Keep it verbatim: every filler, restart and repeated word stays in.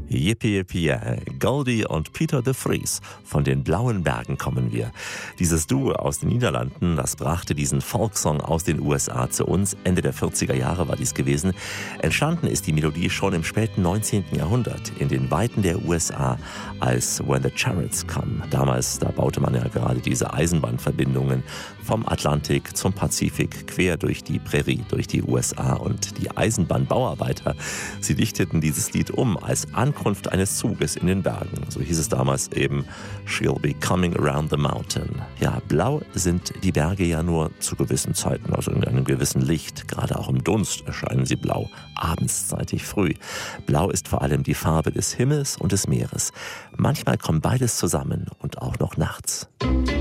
Yippie Yippie, Goldie und Peter de Vries. Von den Blauen Bergen kommen wir. Dieses Duo aus den Niederlanden, das brachte diesen Folksong aus den U S A zu uns. Ende der vierziger Jahre war dies gewesen. Entstanden ist die Melodie schon im späten neunzehnten Jahrhundert in den Weiten der U S A als When the Chariots Come. Damals, da baute man ja gerade diese Eisenbahnverbindungen vom Atlantik zum Pazifik, quer durch die Prärie, durch die U S A. Und die Eisenbahnbauarbeiter, sie dichteten dieses Lied um als Ankunft eines Zuges in den Bergen. So hieß es damals eben, She'll be coming around the mountain. Ja, blau sind die Berge ja nur zu gewissen Zeiten, also in einem gewissen Licht. Gerade auch im Dunst erscheinen sie blau, abendszeitig früh. Blau ist vor allem die Farbe des Himmels und des Meeres. Manchmal kommt beides zusammen und auch noch nachts.